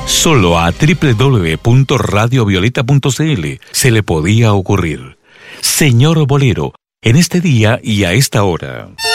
Solo a www.radiovioleta.cl se le podía ocurrir. Señor Bolero, en este día y a esta hora.